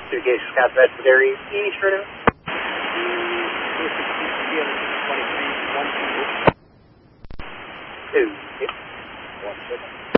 Gage Scott Veterinary East right now. 2. 1 second.